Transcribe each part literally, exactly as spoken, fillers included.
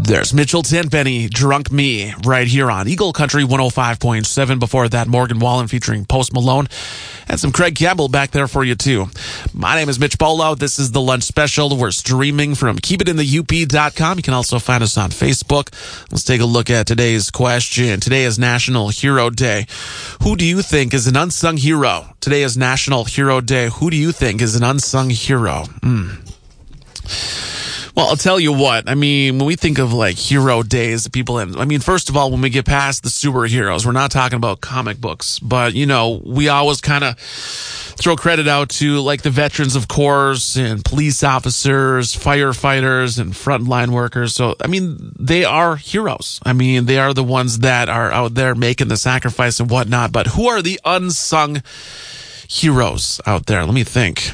There's Mitchell Tenpenny, Drunk Me, right here on Eagle Country one oh five point seven. Before that, Morgan Wallen featuring Post Malone. And some Craig Campbell back there for you, too. My name is Mitch Bolo. This is the Lunch Special. We're streaming from keep it in the U P dot com. You can also find us on Facebook. Let's take a look at today's question. Today is National Hero Day. Who do you think is an unsung hero? Today is National Hero Day. Who do you think is an unsung hero? Hmm. Well, I'll tell you what. I mean, when we think of like hero days, people, I mean, first of all, when we get past the superheroes, we're not talking about comic books, but you know, we always kind of throw credit out to like the veterans, of course, and police officers, firefighters, and frontline workers. So, I mean, they are heroes. I mean, they are the ones that are out there making the sacrifice and whatnot. But who are the unsung heroes out there? Let me think.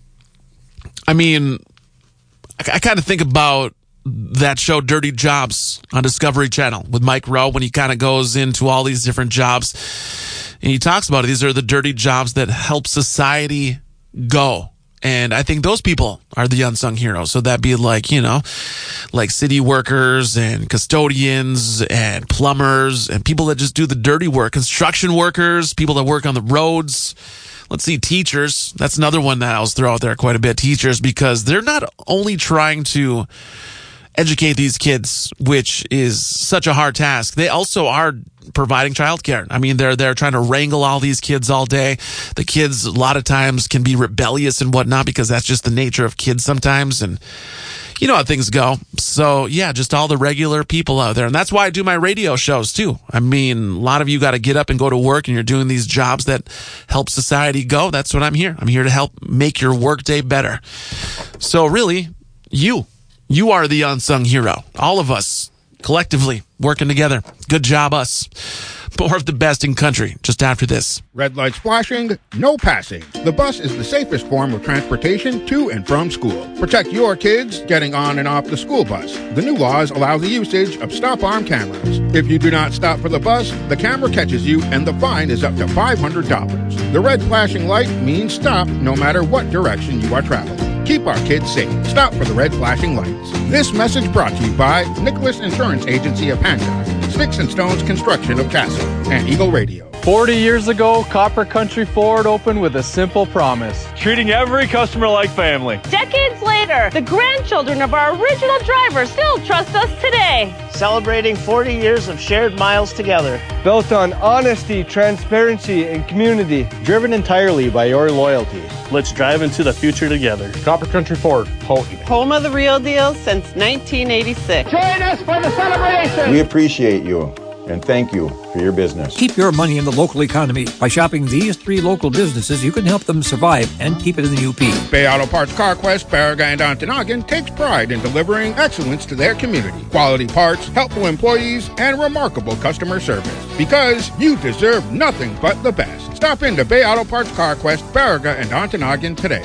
I mean, I kind of think about that show Dirty Jobs on Discovery Channel with Mike Rowe when he kind of goes into all these different jobs and he talks about it. These are the dirty jobs that help society go. And I think those people are the unsung heroes. So that'd be like, you know, like city workers and custodians and plumbers and people that just do the dirty work, construction workers, people that work on the roads. Let's see, teachers. That's another one that I'll throw out there quite a bit. Teachers, because they're not only trying to educate these kids, which is such a hard task. They also are providing childcare. I mean, they're they're trying to wrangle all these kids all day. The kids a lot of times can be rebellious and whatnot because that's just the nature of kids sometimes. And you know how things go. So, yeah, just all the regular people out there. And that's why I do my radio shows, too. I mean, a lot of you got to get up and go to work, and you're doing these jobs that help society go. That's what I'm here. I'm here to help make your workday better. So, really, you. You are the unsung hero. All of us, collectively, working together. Good job, us. More of the best in country, just after this. Red lights flashing, no passing. The bus is the safest form of transportation to and from school. Protect your kids getting on and off the school bus. The new laws allow the usage of stop-arm cameras. If you do not stop for the bus, the camera catches you and the fine is up to five hundred dollars. The red flashing light means stop no matter what direction you are traveling. Keep our kids safe. Stop for the red flashing lights. This message brought to you by Nicholas Insurance Agency of Hancock, Sticks and Stones Construction of Castle, and Eagle Radio. forty years ago, Copper Country Ford opened with a simple promise: treating every customer like family. Decades later, the grandchildren of our original driver still trust us today. Celebrating forty years of shared miles together. Built on honesty, transparency, and community. Driven entirely by your loyalty. Let's drive into the future together. Copper Country Ford, Houghton. Home of the real deal since nineteen eighty-six. Join us for the celebration. We appreciate you and thank you for your business. Keep your money in the local economy. By shopping these three local businesses, you can help them survive and keep it in the U P. Bay Auto Parts CarQuest, Baraga, and Ontonagon takes pride in delivering excellence to their community. Quality parts, helpful employees, and remarkable customer service. Because you deserve nothing but the best. Stop into Bay Auto Parts CarQuest, Baraga, and Ontonagon today.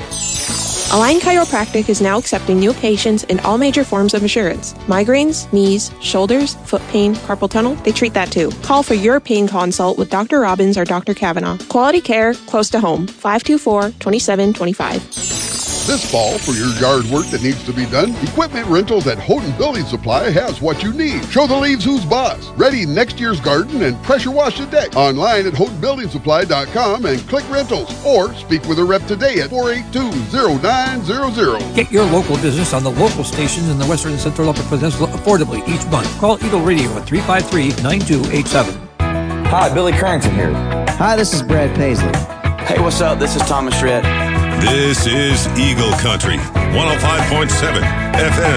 Align Chiropractic is now accepting new patients in all major forms of insurance. Migraines, knees, shoulders, foot pain, carpal tunnel, they treat that too. Call for your pain consult with Doctor Robbins or Doctor Kavanaugh. Quality care close to home. five two four, two seven two five. This fall, for your yard work that needs to be done, Equipment Rentals at Houghton Building Supply has what you need. Show the leaves who's boss. Ready next year's garden and pressure wash the deck. Online at houghton building supply dot com and click rentals. Or speak with a rep today at four eight two, zero nine zero zero. Get your local business on the local stations in the Western and Central Upper Peninsula affordably each month. Call Eagle Radio at three five three, nine two eight seven. Hi, Billy Carrington here. Hi, this is Brad Paisley. Hey, what's up? This is Thomas Rhett. This is Eagle Country, one oh five point seven F M.